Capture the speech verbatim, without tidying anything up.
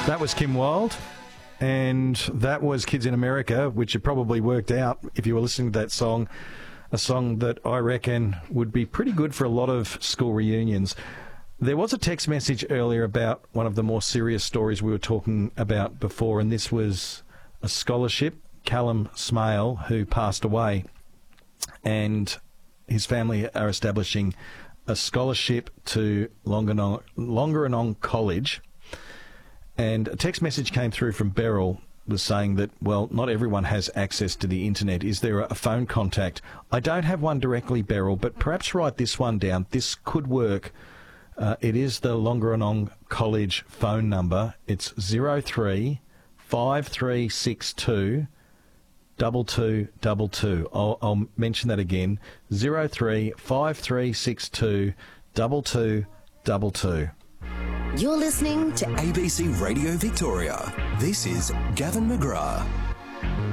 That was Kim Wilde, and that was Kids in America, which you probably worked out if you were listening to that song, a song that I reckon would be pretty good for a lot of school reunions. There was a text message earlier about one of the more serious stories we were talking about before, and this was a scholarship, Callum Smale, who passed away, and his family are establishing a scholarship to Longanong, Longanong College. And a text message came through from Beryl, was saying that, well, not everyone has access to the internet. Is there a phone contact? I don't have one directly, Beryl, but perhaps write this one down. This could work. Uh, it is the Longanong College phone number. It's zero three five three six two double two double two. I'll, I'll mention that again. Zero three five three six two double two double two. You're listening to A B C Radio Victoria. This is Gavin McGrath.